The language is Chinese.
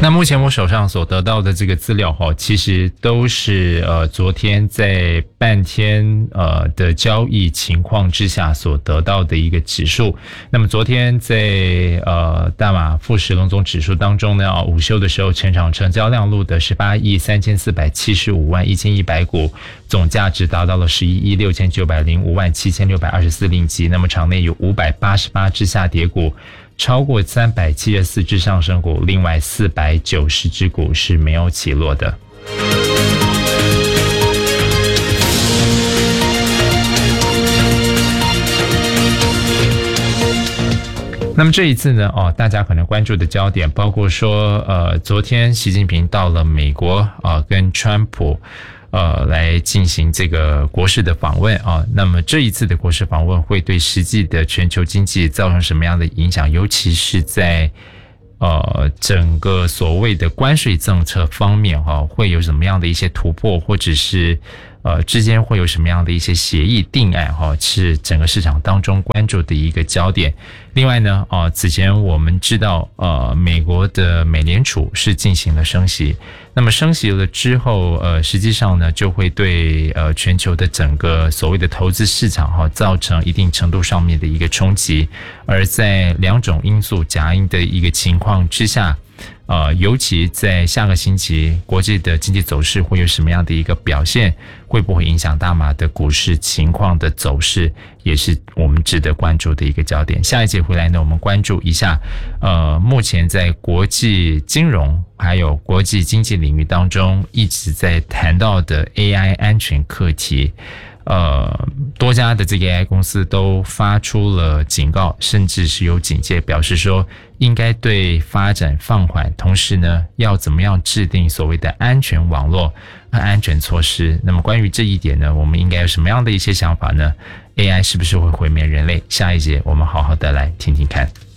那目前我手上所得到的这个资料其实都是昨天在半天的交易情况之下所得到的一个指数。那么昨天在大马富时龙总指数当中呢，午休的时候全场成交量录的18亿3475万1100股，总价值达到了11亿6905万7624令吉。那么场内有588只下跌股，超过374只上升股，另外490只股是没有起落的。那么这一次呢，大家可能关注的焦点包括说，昨天习近平到了美国跟川普来进行这个国事的访问那么这一次的国事访问会对实际的全球经济造成什么样的影响？尤其是在整个所谓的关税政策方面会有什么样的一些突破，或者是之间会有什么样的一些协议定案是整个市场当中关注的一个焦点。另外呢此前我们知道美国的美联储是进行了升息，那么升息了之后实际上呢就会对全球的整个所谓的投资市场造成一定程度上面的一个冲击。而在两种因素夹因的一个情况之下，尤其在下个星期国际的经济走势会有什么样的一个表现，会不会影响大马的股市情况的走势，也是我们值得关注的一个焦点。下一节回来呢，我们关注一下目前在国际金融还有国际经济领域当中一直在谈到的 AI 安全课题。多家的这个 AI 公司都发出了警告，甚至是有警戒，表示说应该对发展放缓，同时呢要怎么样制定所谓的安全网络和安全措施。那么关于这一点呢，我们应该有什么样的一些想法呢？ AI 是不是会毁灭人类？下一节我们好好的来听听看。